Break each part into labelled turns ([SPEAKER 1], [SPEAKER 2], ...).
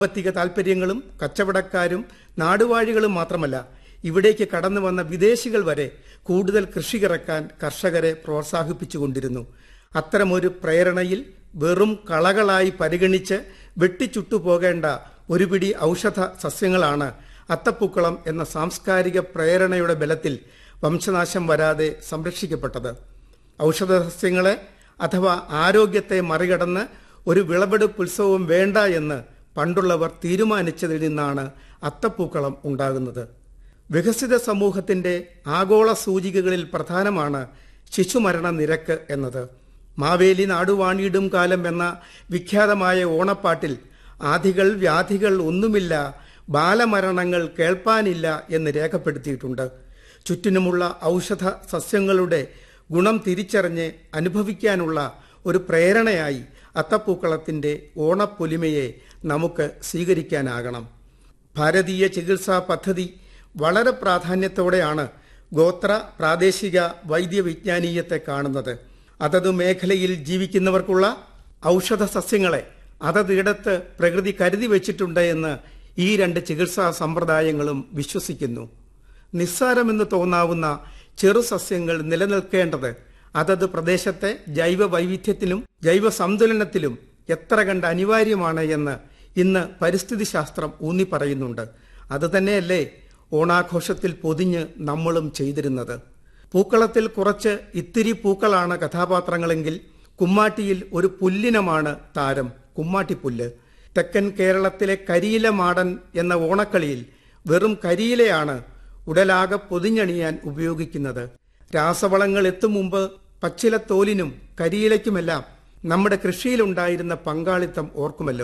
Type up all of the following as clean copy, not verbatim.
[SPEAKER 1] സാമ്പത്തിക താൽപര്യങ്ങളും കച്ചവടക്കാരും നാടുവാഴികളും മാത്രമല്ല, ഇവിടേക്ക് കടന്നു വന്ന വിദേശികൾ വരെ കൂടുതൽ കൃഷിയിറക്കാൻ കർഷകരെ പ്രോത്സാഹിപ്പിച്ചുകൊണ്ടിരുന്നു. അത്തരമൊരു പ്രേരണയിൽ വെറും കളകളായി പരിഗണിച്ച് വെട്ടിച്ചുട്ടുപോകേണ്ട ഒരു പിടി ഔഷധ സസ്യങ്ങളാണ് അത്തപ്പൂക്കളം എന്ന സാംസ്കാരിക പ്രേരണയുടെ ബലത്തിൽ വംശനാശം വരാതെ സംരക്ഷിക്കപ്പെട്ടത്. ഔഷധ സസ്യങ്ങളെ അഥവാ ആരോഗ്യത്തെ മറികടന്ന് ഒരു വിളവെടുപ്പ് ഉത്സവം വേണ്ട എന്ന് പണ്ടുള്ളവർ തീരുമാനിച്ചതിൽ നിന്നാണ് അത്തപ്പൂക്കളം ഉണ്ടാകുന്നത്. വികസിത സമൂഹത്തിന്റെ ആഗോള സൂചികകളിൽ പ്രധാനമാണ് ശിശുമരണ നിരക്ക് എന്നത്. മാവേലി നാടുവാണിയിടും കാലം എന്ന വിഖ്യാതമായ ഓണപ്പാട്ടിൽ ആധികൾ വ്യാധികൾ ഒന്നുമില്ല, ബാലമരണങ്ങൾ കേൾപ്പാനില്ല എന്ന് രേഖപ്പെടുത്തിയിട്ടുണ്ട്. ചുറ്റിനുമുള്ള ഔഷധ സസ്യങ്ങളുടെ ഗുണം തിരിച്ചറിഞ്ഞ് അനുഭവിക്കാനുള്ള ഒരു പ്രേരണയായി അത്തപ്പൂക്കളത്തിന്റെ ഓണപ്പൊലിമയെ നമുക്ക് സ്വീകരിക്കാനാകണം. ഭാരതീയ ചികിത്സാ പദ്ധതി വളരെ പ്രാധാന്യത്തോടെയാണ് ഗോത്ര പ്രാദേശിക വൈദ്യവിജ്ഞാനീയത്തെ കാണുന്നത്. അതത് മേഖലയിൽ ജീവിക്കുന്നവർക്കുള്ള ഔഷധ സസ്യങ്ങളെ അതതിടത്ത് പ്രകൃതി കരുതി വച്ചിട്ടുണ്ട് എന്ന് ഈ രണ്ട് ചികിത്സാ സമ്പ്രദായങ്ങളും വിശ്വസിക്കുന്നു. നിസ്സാരമെന്ന് തോന്നാവുന്ന ചെറുസസ്യങ്ങൾ നിലനിൽക്കേണ്ടത് അതത് പ്രദേശത്തെ ജൈവ വൈവിധ്യത്തിലും ജൈവ സന്തുലനത്തിലും എത്ര കണ്ട് അനിവാര്യമാണ് എന്ന് ഇന്ന് പരിസ്ഥിതി ശാസ്ത്രം ഊന്നി പറയുന്നുണ്ട്. അതുതന്നെയല്ലേ ഓണാഘോഷത്തിൽ പൊതിഞ്ഞ് നമ്മളും ചെയ്തിരുന്നത്. പൂക്കളത്തിൽ കുറച്ച് ഇത്തിരി പൂക്കളാണ് കഥാപാത്രങ്ങളെങ്കിൽ കുമ്മാട്ടിയിൽ ഒരു പുല്ലിനമാണ് താരം, കുമ്മാട്ടിപ്പുല്ല്. തെക്കൻ കേരളത്തിലെ കരിയില മാടൻ എന്ന ഓണക്കളിയിൽ വെറും കരിയിലയാണ് ഉടലാകെ പൊതിഞ്ഞണിയാൻ ഉപയോഗിക്കുന്നത്. രാസവളങ്ങൾ എത്തും മുമ്പ് പച്ചിലത്തോലിനും കരിയിലയ്ക്കുമെല്ലാം നമ്മുടെ കൃഷിയിലുണ്ടായിരുന്ന പങ്കാളിത്തം ഓർക്കുമല്ലോ.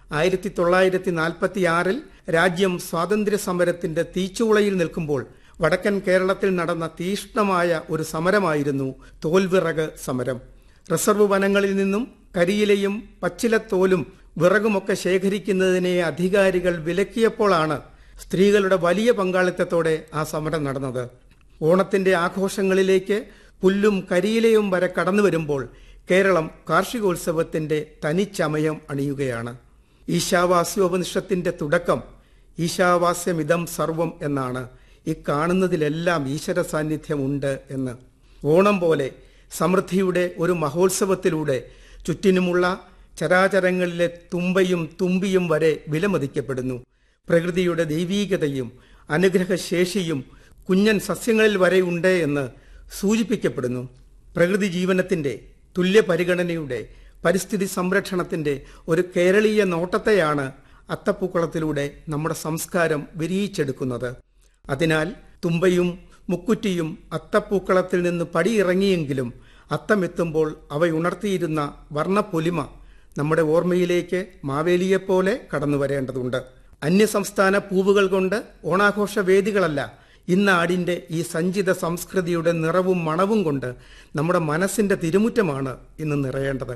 [SPEAKER 1] 1946 രാജ്യം സ്വാതന്ത്ര്യ സമരത്തിന്റെ തീച്ചൂളയിൽ നിൽക്കുമ്പോൾ വടക്കൻ കേരളത്തിൽ നടന്ന തീഷ്ണമായ ഒരു സമരമായിരുന്നു തോൽവിറക് സമരം. റിസർവ് വനങ്ങളിൽ നിന്നും കരിയിലയും പച്ചിലത്തോലും വിറകുമൊക്കെ ശേഖരിക്കുന്നതിനെ അധികാരികൾ വിലക്കിയപ്പോഴാണ് സ്ത്രീകളുടെ വലിയ പങ്കാളിത്തത്തോടെ ആ സമരം നടന്നത്. ഓണത്തിന്റെ ആഘോഷങ്ങളിലേക്ക് പുല്ലും കരിയിലയും വരെ കടന്നു വരുമ്പോൾ കേരളം കാർഷികോത്സവത്തിന്റെ തനിച്ചമയം അണിയുകയാണ്. ഈശാവാസ്യോപനിഷത്തിന്റെ തുടക്കം ഈശാവാസ്യമിതം സർവം എന്നാണ്. ഈ കാണുന്നതിലെല്ലാം ഈശ്വര സാന്നിധ്യമുണ്ട് എന്ന്. ഓണം പോലെ സമൃദ്ധിയുടെ ഒരു മഹോത്സവത്തിലൂടെ ചുറ്റിനുമുള്ള ചരാചരങ്ങളിലെ തുമ്പയും തുമ്പിയും വരെ വിലമതിക്കപ്പെടുന്നു. പ്രകൃതിയുടെ ദൈവീകതയും അനുഗ്രഹശേഷിയും കുഞ്ഞൻ സസ്യങ്ങളിൽ വരെ ഉണ്ട് എന്ന് സൂചിപ്പിക്കപ്പെടുന്നു. പ്രകൃതി ജീവനത്തിന്റെ തുല്യ പരിഗണനയുടെ പരിസ്ഥിതി സംരക്ഷണത്തിന്റെ ഒരു കേരളീയ നോട്ടത്തെയാണ് അത്തപ്പൂക്കളത്തിലൂടെ നമ്മുടെ സംസ്കാരം വിരിയിച്ചെടുക്കുന്നത്. അതിനാൽ തുമ്പയും മുക്കുറ്റിയും അത്തപ്പൂക്കളത്തിൽ നിന്ന് പടിയിറങ്ങിയെങ്കിലും അത്തമെത്തുമ്പോൾ അവയുണർത്തിയിരുന്ന വർണ്ണപ്പൊലിമ നമ്മുടെ ഓർമ്മയിലേക്ക് മാവേലിയെപ്പോലെ കടന്നു വരേണ്ടതുണ്ട്. അന്യസംസ്ഥാന പൂവുകൾ കൊണ്ട് ഓണാഘോഷ വേദികളല്ല, ഇന്നാടിന്റെ ഈ സഞ്ചിത സംസ്കൃതിയുടെ നിറവും മണവും കൊണ്ട് നമ്മുടെ മനസ്സിന്റെ തിരുമുറ്റമാണ് ഇന്ന് നിറയേണ്ടത്.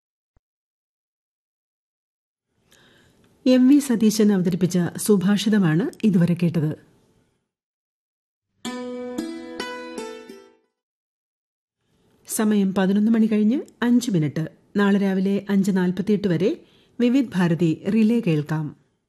[SPEAKER 2] എം വി സതീശൻ അവതരിപ്പിച്ച സുഭാഷിതമാണ് ഇതുവരെ കേട്ടത്. സമയം 11 മണി കഴിഞ്ഞ് 5 മിനിറ്റ്. നാളെ രാവിലെ 5:48 വരെ വിവിധ് ഭാരതി റിലേ കേൾക്കാം.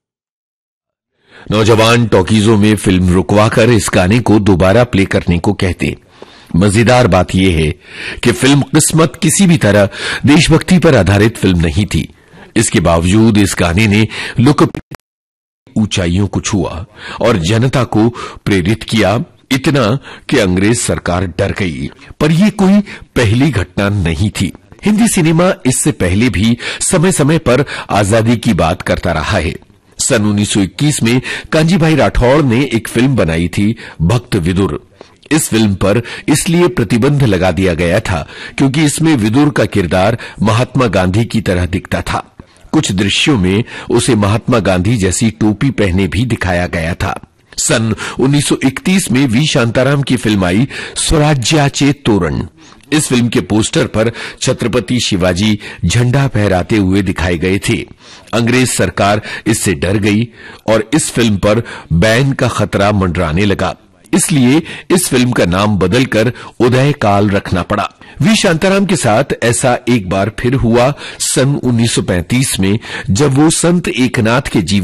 [SPEAKER 3] नौजवान टॉकीजों में फिल्म रुकवाकर इस गाने को दोबारा प्ले करने को कहते। मजेदार बात यह है कि फिल्म किस्मत किसी भी तरह देशभक्ति पर आधारित फिल्म नहीं थी। इसके बावजूद इस गाने ने लोकप्रिय ऊंचाइयों को छुआ और जनता को प्रेरित किया, इतना कि अंग्रेज सरकार डर गई। पर यह कोई पहली घटना नहीं थी। हिंदी सिनेमा इससे पहले भी समय समय पर आजादी की बात करता रहा है। सन 1921 में कांजीभाई राठौड़ ने एक फिल्म बनाई थी भक्त विदुर। इस फिल्म पर इसलिए प्रतिबंध लगा दिया गया था क्योंकि इसमें विदुर का किरदार महात्मा गांधी की तरह दिखता था। कुछ दृश्यों में उसे महात्मा गांधी जैसी टोपी पहने भी दिखाया गया था। सन 1931 में वी शांताराम की फिल्म आई स्वराज्याचे तोरण। इस फिल्म के पोस्टर पर छत्रपति शिवाजी झंडा फहराते हुए दिखाए गए थे। अंग्रेज सरकार इससे डर गई और इस फिल्म पर बैन का खतरा मंडराने लगा। इसलिए इस फिल्म का नाम बदलकर उदय काल रखना पड़ा। वी शांताराम के साथ ऐसा एक बार फिर हुआ सन 1935 में, जब वो संत एकनाथ के जीवन